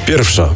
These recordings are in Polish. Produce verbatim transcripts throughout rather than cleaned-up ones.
Pierwsza.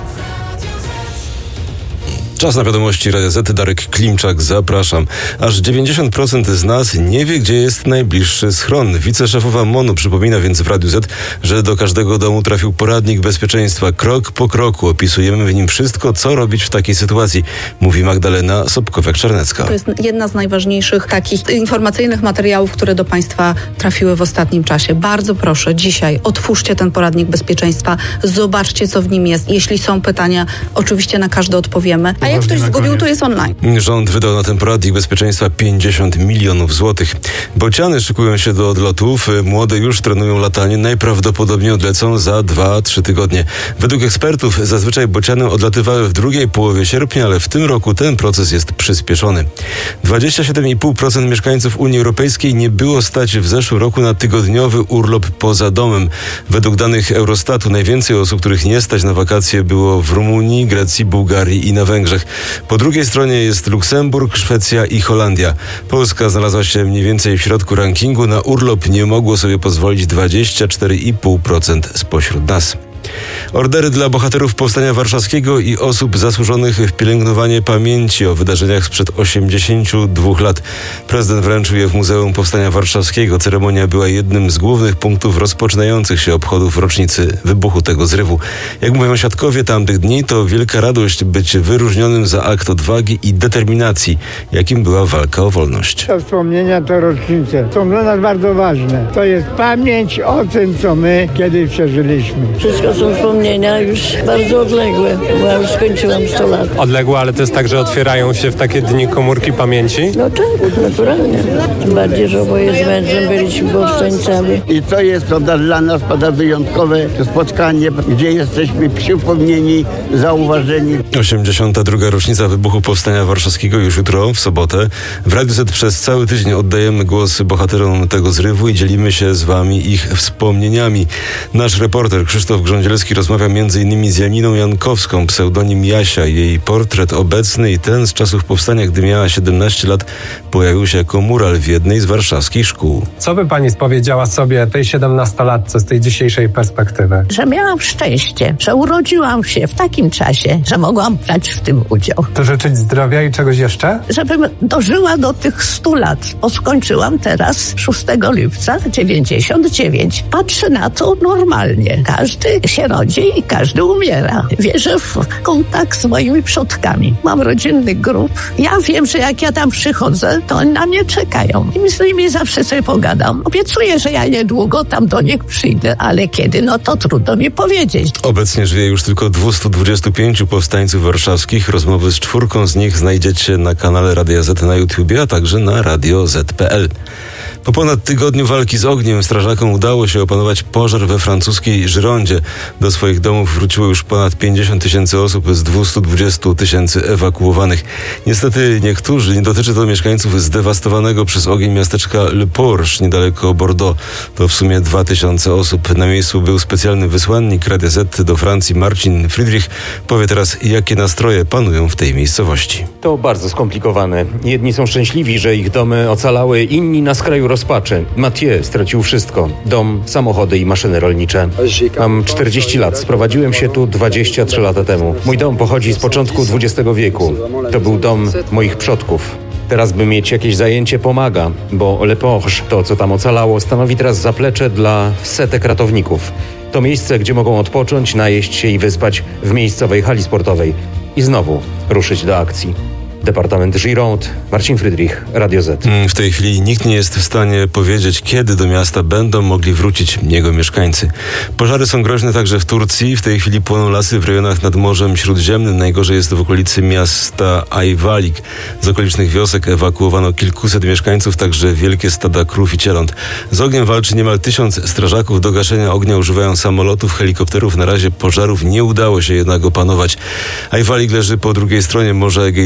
Czas na wiadomości Radia Z. Darek Klimczak, zapraszam. Aż dziewięćdziesiąt procent z nas nie wie, gdzie jest najbliższy schron. Wiceszefowa MON-u przypomina więc w Radiu Z, że do każdego domu trafił poradnik bezpieczeństwa. Krok po kroku opisujemy w nim wszystko, co robić w takiej sytuacji, mówi Magdalena Sobkowiak-Czarnecka. To jest jedna z najważniejszych takich informacyjnych materiałów, które do Państwa trafiły w ostatnim czasie. Bardzo proszę, dzisiaj otwórzcie ten poradnik bezpieczeństwa, zobaczcie, co w nim jest. Jeśli są pytania, oczywiście na każde odpowiemy. A jak ktoś zgubił, to jest online. Rząd wydał na ten poradnik bezpieczeństwa pięćdziesiąt milionów złotych. Bociany szykują się do odlotów. Młode już trenują latanie. Najprawdopodobniej odlecą za dwa trzy tygodnie. Według ekspertów zazwyczaj bociany odlatywały w drugiej połowie sierpnia, ale w tym roku ten proces jest przyspieszony. dwadzieścia siedem i pół procent mieszkańców Unii Europejskiej nie było stać w zeszłym roku na tygodniowy urlop poza domem. Według danych Eurostatu najwięcej osób, których nie stać na wakacje, było w Rumunii, Grecji, Bułgarii i na Węgrzech. Po drugiej stronie jest Luksemburg, Szwecja i Holandia. Polska znalazła się mniej więcej w środku rankingu. Na urlop nie mogło sobie pozwolić dwadzieścia cztery i pół procent spośród nas. Ordery dla bohaterów Powstania Warszawskiego i osób zasłużonych w pielęgnowanie pamięci o wydarzeniach sprzed osiemdziesięciu dwóch lat. Prezydent wręczył je w Muzeum Powstania Warszawskiego. Ceremonia była jednym z głównych punktów rozpoczynających się obchodów rocznicy wybuchu tego zrywu. Jak mówią świadkowie tamtych dni, to wielka radość być wyróżnionym za akt odwagi i determinacji, jakim była walka o wolność. To wspomnienia, to rocznice są dla nas bardzo ważne. To jest pamięć o tym, co my kiedyś przeżyliśmy. Wszystko są wspomnienia już bardzo odległe, bo ja już skończyłam sto lat. Odległe, ale to jest tak, że otwierają się w takie dni komórki pamięci? No tak, naturalnie. Tym bardziej, że oboje z mężem byliśmy powstańcami. I to jest to dla nas pada wyjątkowe spotkanie, gdzie jesteśmy przypomnieni, zauważeni. osiemdziesiąta druga rocznica wybuchu Powstania Warszawskiego już jutro, w sobotę. W Radiu Z przez cały tydzień oddajemy głos bohaterom tego zrywu i dzielimy się z wami ich wspomnieniami. Nasz reporter Krzysztof Grządzielski rozmawia między innymi z Janiną Jankowską, pseudonim Jasia. Jej portret obecny i ten z czasów powstania, gdy miała siedemnaście lat, pojawił się jako mural w jednej z warszawskich szkół. Co by pani powiedziała sobie tej siedemnastolatce z tej dzisiejszej perspektywy? Że miałam szczęście, że urodziłam się w takim czasie, że mogłam brać w tym udział. To życzyć zdrowia i czegoś jeszcze? Żebym dożyła do tych stu lat, bo skończyłam teraz szóstego lipca dziewięćdziesiąt dziewięć. Patrzę na to normalnie. Każdy się rodzi i każdy umiera. Wierzę w kontakt z moimi przodkami. Mam rodzinny grób. Ja wiem, że jak ja tam przychodzę, to oni na mnie czekają. I z nimi zawsze sobie pogadam. Obiecuję, że ja niedługo tam do nich przyjdę, ale kiedy, no to trudno mi powiedzieć. Obecnie żyje już tylko dwieście dwadzieścia pięć powstańców warszawskich. Rozmowy z czwórką z nich znajdziecie na kanale Radia Z na YouTubie, a także na radio zet kropka pe el. Po ponad tygodniu walki z ogniem strażakom udało się opanować pożar we francuskiej Girondzie. Do swoich domów wróciło już ponad pięćdziesiąt tysięcy osób z dwieście dwadzieścia tysięcy ewakuowanych. Niestety niektórzy, nie dotyczy to mieszkańców zdewastowanego przez ogień miasteczka Le Porche niedaleko Bordeaux. To w sumie dwa tysiące osób. Na miejscu był specjalny wysłannik Radia Z do Francji Marcin Friedrich. Powie teraz, jakie nastroje panują w tej miejscowości. To bardzo skomplikowane. Jedni są szczęśliwi, że ich domy ocalały, inni na skraju rozpaczy. Mathieu stracił wszystko. Dom, samochody i maszyny rolnicze. Mam czterdzieści lat. Sprowadziłem się tu dwadzieścia trzy lata temu. Mój dom pochodzi z początku dwudziestego wieku. To był dom moich przodków. Teraz, by mieć jakieś zajęcie, pomaga, bo Le Porche, to co tam ocalało, stanowi teraz zaplecze dla setek ratowników. To miejsce, gdzie mogą odpocząć, najeść się i wyspać w miejscowej hali sportowej. I znowu ruszyć do akcji. Departament Gironde, Marcin Friedrich, Radio Z. W tej chwili nikt nie jest w stanie powiedzieć, kiedy do miasta będą mogli wrócić jego mieszkańcy. Pożary są groźne także w Turcji. W tej chwili płoną lasy w rejonach nad Morzem Śródziemnym. Najgorzej jest w okolicy miasta Ayvalik. Z okolicznych wiosek ewakuowano kilkuset mieszkańców, także wielkie stada krów i cieląt. Z ogniem walczy niemal tysiąc strażaków. Do gaszenia ognia używają samolotów, helikopterów. Na razie pożarów nie udało się jednak opanować. Ayvalik leży po drugiej stronie Morza Egejskiego, na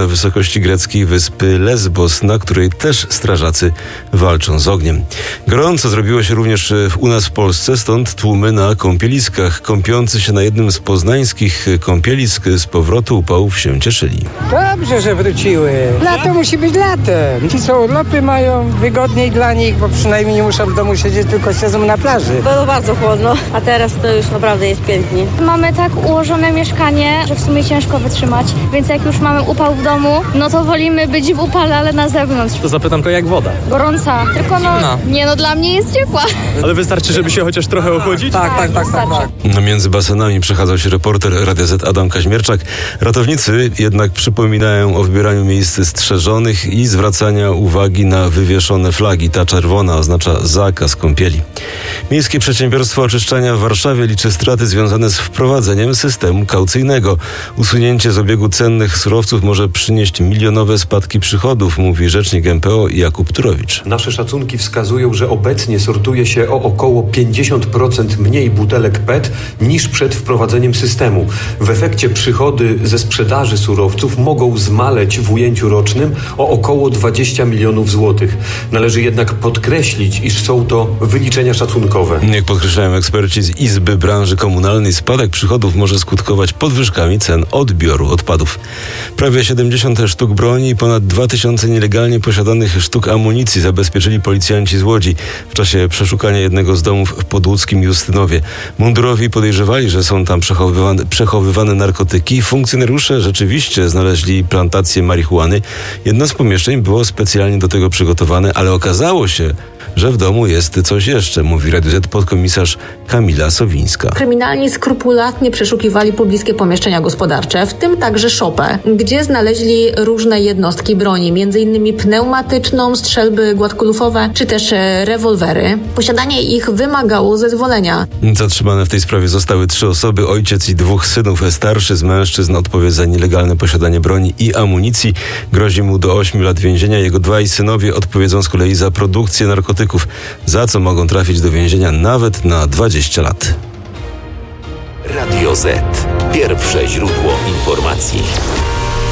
wysokości greckiej wyspy Lesbos, na której też strażacy walczą z ogniem. Gorąco zrobiło się również u nas w Polsce, stąd tłumy na kąpieliskach. Kąpiący się na jednym z poznańskich kąpielisk z powrotu upałów się cieszyli. Dobrze, że wróciły. Lato musi być latem. Ci, co urlopy mają, wygodniej dla nich, bo przynajmniej nie muszą w domu siedzieć, tylko siedzą na plaży. Było bardzo chłodno, a teraz to już naprawdę jest pięknie. Mamy tak ułożone mieszkanie, że w sumie ciężko wytrzymać, więc jak już mamy upał w domu, no to wolimy być w upale, ale na zewnątrz. To zapytam, to jak woda? Gorąca, tylko no, no. nie no, dla mnie jest ciepła. Ale wystarczy, żeby się chociaż trochę ochłodzić? Tak, tak, tak, tak, tak. No, między basenami przechadzał się reporter Radia Z Adam Kaźmierczak. Ratownicy jednak przypominają o wybieraniu miejsc strzeżonych i zwracania uwagi na wywieszone flagi. Ta czerwona oznacza zakaz kąpieli. Miejskie Przedsiębiorstwo Oczyszczania w Warszawie liczy straty związane z wprowadzeniem systemu kaucyjnego. Usunięcie z obiegu cennych surowców może przynieść milionowe spadki przychodów, mówi rzecznik M P O Jakub Turowicz. Nasze szacunki wskazują, że obecnie sortuje się o około pięćdziesiąt procent mniej butelek P E T niż przed wprowadzeniem systemu. W efekcie przychody ze sprzedaży surowców mogą zmaleć w ujęciu rocznym o około dwadzieścia milionów złotych. Należy jednak podkreślić, iż są to wyliczenia szacunkowe. Jak podkreślają eksperci z Izby Branży Komunalnej, spadek przychodów może skutkować podwyżkami cen odbioru odpadów. Prawie siedemdziesiąt sztuk broni i ponad dwa tysiące nielegalnie posiadanych sztuk amunicji zabezpieczyli policjanci z Łodzi w czasie przeszukania jednego z domów w podłódzkim Justynowie. Mundurowi podejrzewali, że są tam przechowywane, przechowywane narkotyki. Funkcjonariusze rzeczywiście znaleźli plantację marihuany. Jedno z pomieszczeń było specjalnie do tego przygotowane, ale okazało się, że w domu jest coś jeszcze, mówi Radiu Z podkomisarz Kamila Sowińska. Kryminalni skrupulatnie przeszukiwali pobliskie pomieszczenia gospodarcze, w tym także szopę, gdzie znaleźli różne jednostki broni, między innymi pneumatyczną, strzelby gładkolufowe, czy też rewolwery. Posiadanie ich wymagało zezwolenia. Zatrzymane w tej sprawie zostały trzy osoby, ojciec i dwóch synów. Starszy z mężczyzn odpowie za nielegalne posiadanie broni i amunicji. Grozi mu do ośmiu lat więzienia. Jego dwaj synowie odpowiedzą z kolei za produkcję narkotyków, za co mogą trafić do więzienia nawet na dwadzieścia lat. Radio Z. Pierwsze źródło informacji.